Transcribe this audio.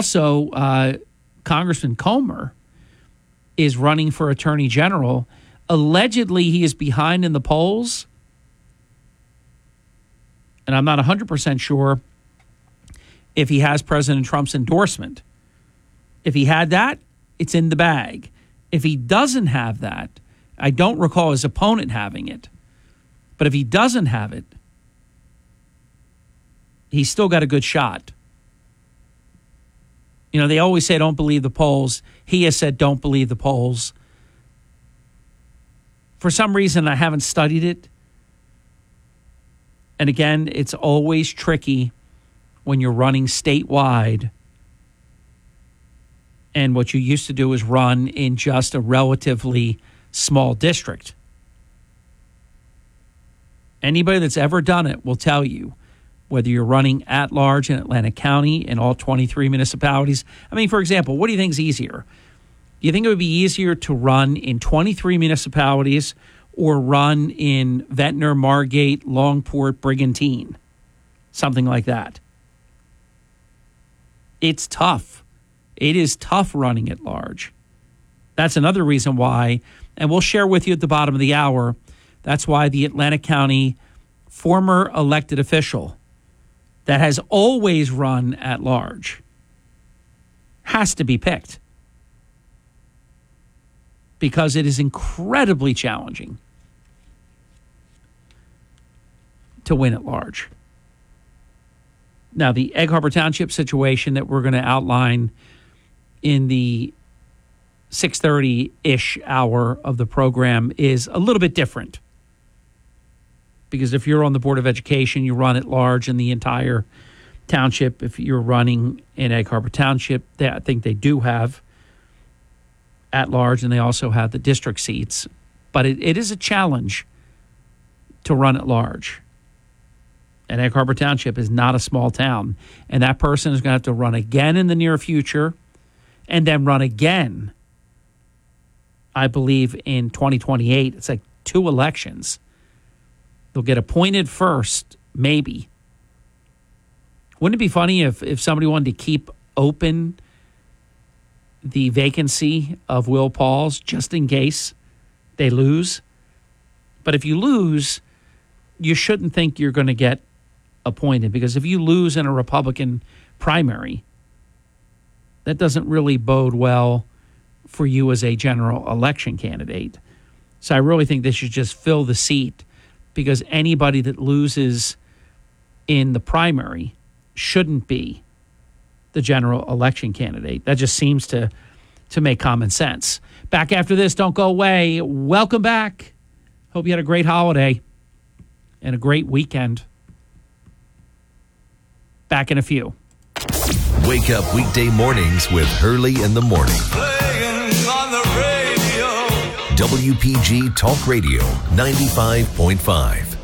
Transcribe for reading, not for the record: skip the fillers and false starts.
Also, Congressman Comer is running for Attorney General. Allegedly, he is behind in the polls. And I'm not 100% sure if he has President Trump's endorsement. If he had that, it's in the bag. If he doesn't have that, I don't recall his opponent having it. But if he doesn't have it, he's still got a good shot. You know, they always say don't believe the polls. He has said don't believe the polls. For some reason, I haven't studied it. And again, it's always tricky when you're running statewide. And what you used to do is run in just a relatively small district. Anybody that's ever done it will tell you, whether you're running at large in Atlantic County in all 23 municipalities. I mean, for example, what do you think is easier? Do you think it would be easier to run in 23 municipalities or run in Ventnor, Margate, Longport, Brigantine? Something like that. It's tough. It is tough running at large. That's another reason why, and we'll share with you at the bottom of the hour, that's why the Atlantic County former elected official that has always run at large has to be picked, because it is incredibly challenging to win at large. Now, the Egg Harbor Township situation that we're going to outline in the 6:30-ish hour of the program is a little bit different. Because if you're on the Board of Education, you run at large in the entire township. If you're running in Egg Harbor Township, I think they do have at large, and they also have the district seats. But it is a challenge to run at large. And Egg Harbor Township is not a small town. And that person is going to have to run again in the near future, and then run again, I believe, in 2028. It's like 2 elections. They'll get appointed first, maybe. Wouldn't it be funny if somebody wanted to keep open the vacancy of Will Pauls just in case they lose? But if you lose, you shouldn't think you're going to get appointed, because if you lose in a Republican primary, that doesn't really bode well for you as a general election candidate. So I really think they should just fill the seat, because anybody that loses in the primary shouldn't be the general election candidate. That just seems to make common sense. Back after this, don't go away. Welcome back. Hope you had a great holiday and a great weekend. Back in a few. Wake up weekday mornings with Hurley in the Morning. Playing on the radio. WPG Talk Radio 95.5.